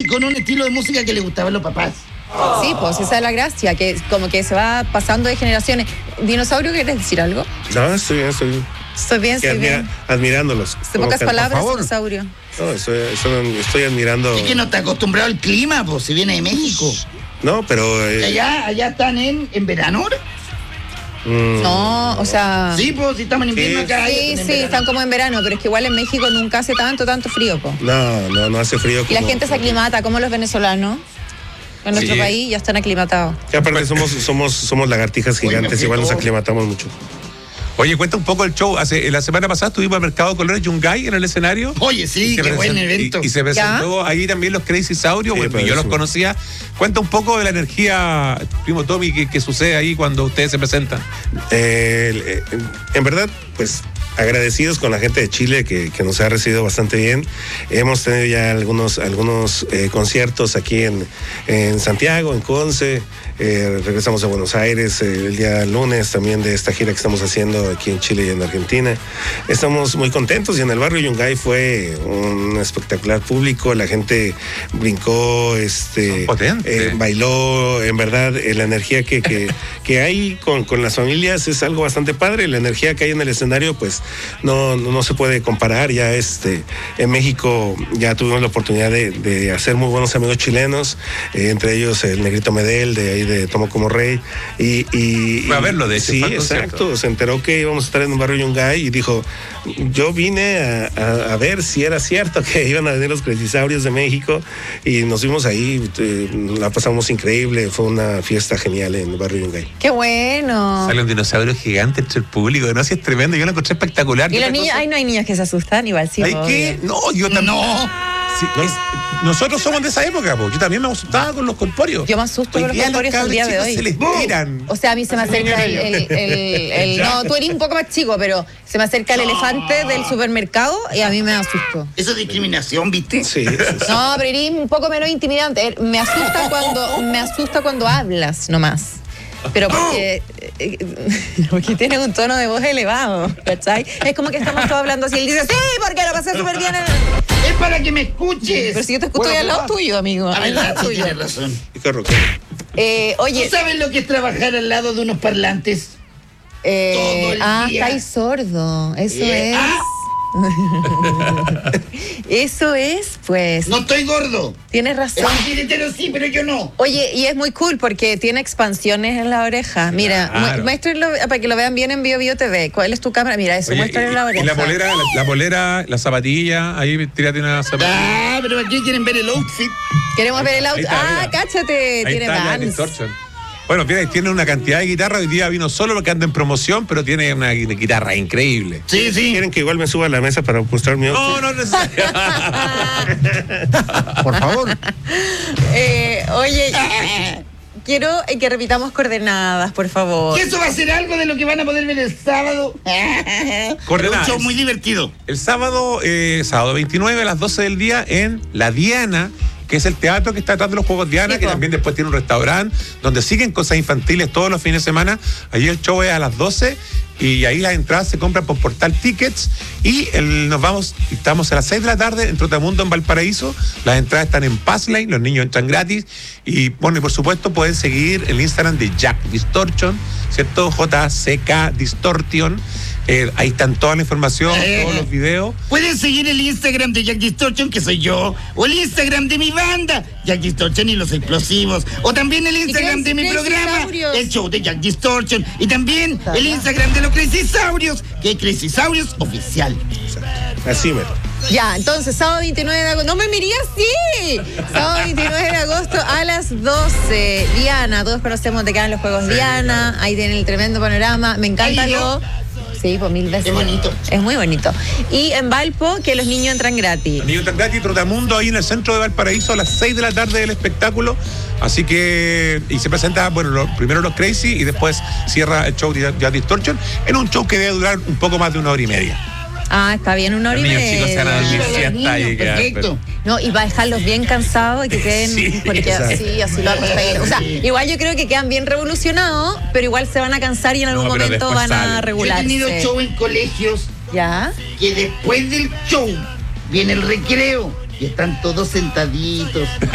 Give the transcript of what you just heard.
con un estilo de música que le gustaba a los papás. Sí, pues esa es la gracia, que como que se va pasando de generaciones. Dinosaurio, ¿quieres decir algo? No, estoy bien, estoy bien. Estoy bien, estoy bien. Admirándolos. De pocas palabras, dinosaurio. No, estoy admirando. Es que no está acostumbrado al clima, pues, si viene de México. No, pero... Allá están en verano ahora. No, o sea... Sí, pues, si estamos en invierno acá. Sí, están como en verano, pero es que igual en México nunca hace tanto frío, pues. No hace frío. Y la gente se aclimata, como los venezolanos. En nuestro país ya están aclimatados. Y aparte somos lagartijas gigantes, igual nos aclimatamos mucho. Oye, cuenta un poco el show. La semana pasada estuvimos al Mercado de Colores Yungay en el escenario. Oye, sí, qué buen evento. Y se presentó ahí también los Crazy Saurios, bueno, yo los conocía. Cuenta un poco de la energía, primo Tommy, que sucede ahí cuando ustedes se presentan. En verdad, pues agradecidos con la gente de Chile que nos ha recibido bastante bien. Hemos tenido ya algunos conciertos aquí en Santiago, en Conce. Regresamos a Buenos Aires el día lunes también de esta gira que estamos haciendo aquí en Chile y en Argentina. Estamos muy contentos y en el barrio Yungay fue un espectacular público. La gente brincó, bailó. En verdad, la energía que hay con las familias es algo bastante padre. La energía que hay en el escenario, pues no se puede comparar. Ya en México ya tuvimos la oportunidad de hacer muy buenos amigos chilenos, entre ellos el Negrito Medel de ahí de Tomo como Rey y fue a verlo, de hecho. Sí, exacto, se enteró que íbamos a estar en un barrio Yungay y dijo, yo vine a ver si era cierto que iban a venir los Crecisaurios de México, y nos vimos ahí, la pasamos increíble, fue una fiesta genial en el barrio Yungay. ¡Qué bueno! Sale un dinosaurio gigante entre el público, no sé, es tremendo, yo lo encontré espectacular. ¿Y los niños? No hay niños que se asustan, igual sí. ¿Hay qué? No, yo también. No. Sí, nosotros somos de esa época, po. Yo también me asustaba con los corpóreos. Yo me asusto con los corpóreos el día de hoy. Se les tiran. O sea, a mí se me acerca no, tú eres un poco más chico, pero se me acerca el elefante del supermercado y a mí me asusto. Eso es discriminación, ¿viste? Sí. No, pero eres un poco menos intimidante. Me asusta cuando hablas nomás. Pero porque tiene un tono de voz elevado, ¿cachai? Es como que estamos todos hablando así. Él dice, sí, porque lo pasé súper bien. Es para que me escuches. Pero si yo te escucho al lado tuyo, amigo. A ver, sí, tienes razón. Oye. ¿Tú sabes lo que es trabajar al lado de unos parlantes? Todo el día. Estáis sordo. Eso es. Eso es, pues. No estoy gordo. Tienes razón. Sí, pero yo no. Oye, y es muy cool porque tiene expansiones en la oreja. Mira, claro. Muéstrenlo para que lo vean bien en Bio TV. ¿Cuál es tu cámara? Mira, eso, muéstrenlo en la oreja. Y la polera, la zapatilla, ahí tírate una zapatilla. Pero aquí quieren ver el outfit. Queremos ver el outfit. Mira. Cáchate, Ahí tiene está, Vans. Distortion. Bueno, tiene una cantidad de guitarra. Hoy día vino solo porque anda en promoción, pero tiene una guitarra increíble. Sí. ¿Quieren que igual me suba a la mesa para mostrar mi outfit? No es necesario. Por favor. Oye, quiero que repitamos coordenadas, por favor. ¿Y eso va a ser algo de lo que van a poder ver el sábado? Coordenadas. Es un show muy divertido. El sábado 29 a las 12 del día en La Diana, que es el teatro que está detrás de los Juegos Diana, sí, que también después tiene un restaurante donde siguen cosas infantiles todos los fines de semana. Allí el show es a las 12 y ahí las entradas se compran por Portal Tickets y estamos a las 6 de la tarde en Trotamundo en Valparaíso. Las entradas están en Passlane, los niños entran gratis y bueno, y por supuesto pueden seguir el Instagram de Jack Distortion, ¿cierto? JCK Distortion. Ahí están toda la información, todos los videos. Pueden seguir el Instagram de Jack Distortion, que soy yo, o el Instagram de mi banda, Jack Distortion y los Explosivos, o también el Instagram de mi programa, el show de Jack Distortion, y también el Instagram de los Crecisaurios, que es Crecisaurios Oficial. Así mero. Ya, entonces, sábado 29 de agosto. ¡No me miré así! Sábado 29 de agosto a las 12. Diana, todos conocemos de que eran los Juegos Diana. Ahí tienen el tremendo panorama. Me encanta lo... Sí, pues 1000 veces. Es bonito. Es muy bonito. Y en Valpo, que los niños entran gratis. Los niños entran gratis, Trotamundo, ahí en el centro de Valparaíso a las 6 de la tarde del espectáculo. Así que, y se presenta, bueno, primero los Crazy y después cierra el show de Jack Distortion en un show que debe durar un poco más de 1 hora y media. Ah, está bien, 1 hora y media. Los niños chicos se van a dormir siesta ahí. Perfecto. No, y va a dejarlos bien cansados y que queden, Sí, porque exacto. así lo arreglan. O sea, igual yo creo que quedan bien revolucionados, pero igual se van a cansar y en algún momento después van a salen. Yo he regularse. tenido show en colegios ¿Ya? que después del show viene el recreo y están todos sentaditos